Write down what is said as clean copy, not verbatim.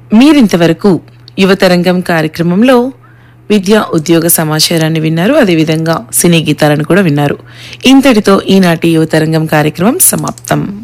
మీరింతవరకు యువతరంగం కార్యక్రమంలో విద్యా ఉద్యోగ సమాచారాన్ని విన్నారు. అదేవిధంగా సినీ గీతాలను కూడా విన్నారు. ఇంతటితో ఈనాటి యువతరంగం కార్యక్రమం సమాప్తం.